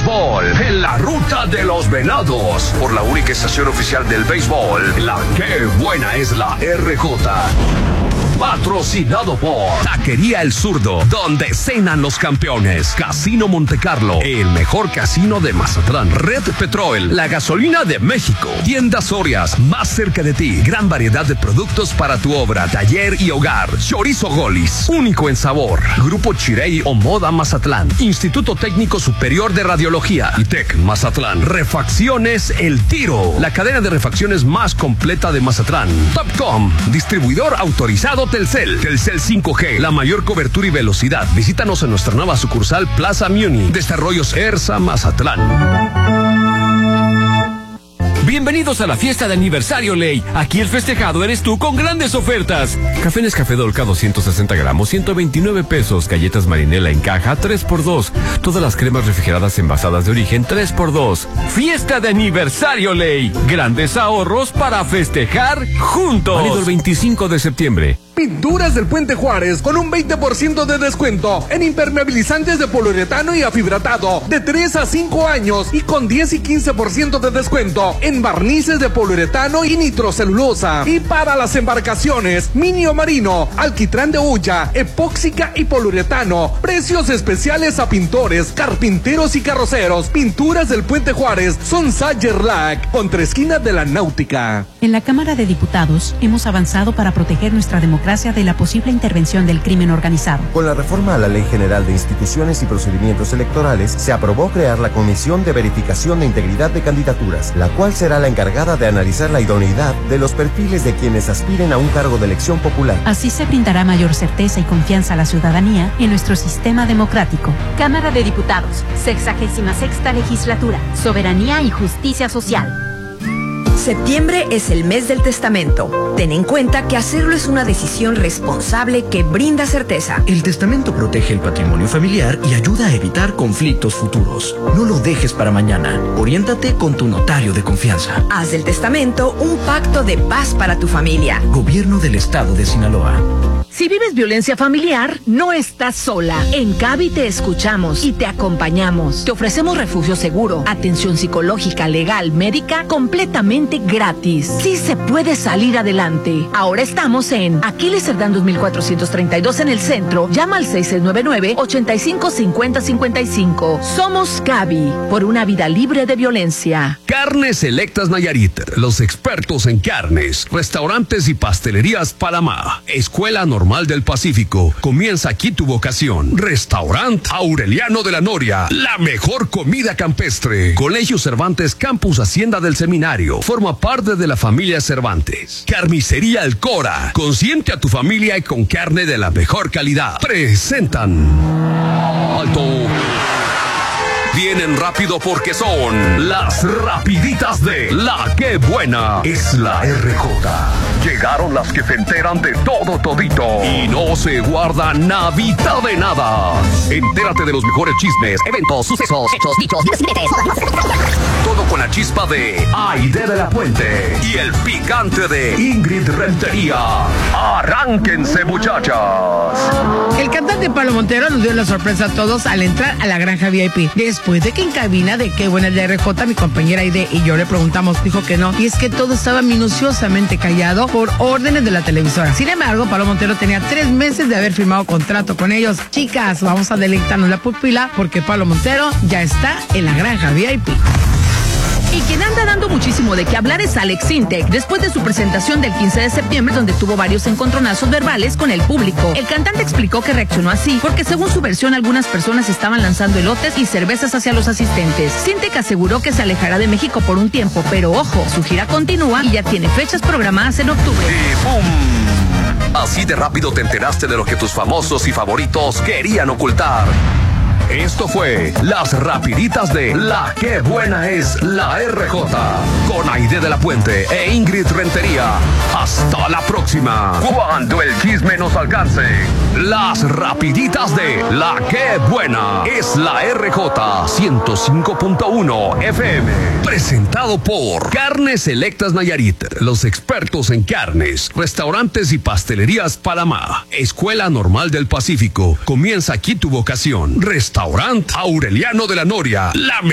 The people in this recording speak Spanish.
béisbol en la ruta de los venados. Por la única estación oficial del béisbol, la que buena es la RJ. Patrocinado por Taquería El Zurdo, donde cenan los campeones. Casino Monte Carlo, el mejor casino de Mazatlán. Red Petrol, la gasolina de México. Tiendas Sorias, más cerca de ti. Gran variedad de productos para tu obra, taller y hogar. Chorizo Golis, único en sabor. Grupo Chirey o Moda Mazatlán. Instituto Técnico Superior de Radiología. ITEC Mazatlán. Refacciones El Tiro, la cadena de refacciones más completa de Mazatlán. Topcom, distribuidor autorizado Telcel. Telcel 5G, la mayor cobertura y velocidad. Visítanos en nuestra nueva sucursal Plaza Muni. Desarrollos ERSA Mazatlán. Bienvenidos a la fiesta de aniversario Ley. Aquí el festejado eres tú con grandes ofertas. Café Nescafé Dolca 260 gramos, 129 pesos. Galletas Marinela en caja, 3x2. Todas las cremas refrigeradas envasadas de origen, 3x2. Fiesta de aniversario Ley. Grandes ahorros para festejar juntos. Válido el 25 de septiembre. Pinturas del Puente Juárez con un 20% de descuento en impermeabilizantes de poliuretano y afibratado de 3 a 5 años y con 10 y 15% de descuento en barnices de poliuretano y nitrocelulosa. Y para las embarcaciones, Minio Marino, alquitrán de hulla, epóxica y poliuretano. Precios especiales a pintores, carpinteros y carroceros. Pinturas del Puente Juárez son Sayerlac, contra esquina de la Náutica. En la Cámara de Diputados hemos avanzado para proteger nuestra democracia de la posible intervención del crimen organizado. Con la reforma a la Ley General de Instituciones y Procedimientos Electorales, se aprobó crear la Comisión de Verificación de Integridad de Candidaturas, la cual será la encargada de analizar la idoneidad de los perfiles de quienes aspiren a un cargo de elección popular. Así se brindará mayor certeza y confianza a la ciudadanía en nuestro sistema democrático. Cámara de Diputados, 66ª Legislatura, Soberanía y Justicia Social. Septiembre es el mes del testamento. Ten en cuenta que hacerlo es una decisión responsable que brinda certeza. El testamento protege el patrimonio familiar y ayuda a evitar conflictos futuros. No lo dejes para mañana. Oriéntate con tu notario de confianza. Haz del testamento un pacto de paz para tu familia. Gobierno del Estado de Sinaloa. Si vives violencia familiar, no estás sola. En CABI te escuchamos y te acompañamos. Te ofrecemos refugio seguro, atención psicológica, legal, médica, completamente gratis. Sí se puede salir adelante. Ahora estamos en Aquiles Cerdán 2432 en el centro. Llama al 6699-855055. Somos CABI, por una vida libre de violencia. Carnes Selectas Nayarit, los expertos en carnes, restaurantes y pastelerías Panamá. Escuela Normal del Pacífico. Comienza aquí tu vocación. Restaurant Aureliano de la Noria, la mejor comida campestre. Colegio Cervantes Campus Hacienda del Seminario. Forma parte de la familia Cervantes. Carnicería El Cora. Consiente a tu familia y con carne de la mejor calidad. Presentan. Alto. Vienen rápido porque son las rapiditas de La Que Buena es la RJ. Llegaron las que se enteran de todo todito y no se guardan nadita de nada. Entérate de los mejores chismes, eventos, sucesos, hechos, dichos, diretes. Todo con la chispa de Aide de la Puente y el picante de Ingrid Rentería. Arránquense, muchachas. El cantante Pablo Montero nos dio la sorpresa a todos al entrar a la granja VIP. Después de que en cabina de Qué Buena es la RJ, mi compañera Aide y yo le preguntamos, dijo que no. Y es que todo estaba minuciosamente callado por órdenes de la televisora. Sin embargo, Pablo Montero tenía 3 meses de haber firmado contrato con ellos. Chicas, vamos a deleitarnos la pupila porque Pablo Montero ya está en la granja VIP. Y quien anda dando muchísimo de qué hablar es Alex Sintek, después de su presentación del 15 de septiembre, donde tuvo varios encontronazos verbales con el público. El cantante explicó que reaccionó así porque, según su versión, algunas personas estaban lanzando elotes y cervezas hacia los asistentes. Sintek aseguró que se alejará de México por un tiempo, pero ojo, su gira continúa y ya tiene fechas programadas en octubre. ¡Y ¡pum! Así de rápido te enteraste de lo que tus famosos y favoritos querían ocultar. Esto fue las rapiditas de La Que Buena es la RJ con Aide de la Puente e Ingrid Rentería. Hasta la próxima, cuando el chisme nos alcance. Las rapiditas de La Que Buena es la RJ 105.1 FM. Presentado por Carnes Selectas Nayarit, los expertos en carnes, restaurantes y pastelerías Panamá. Escuela Normal del Pacífico. Comienza aquí tu vocación. Restaurant Aureliano de la Noria, la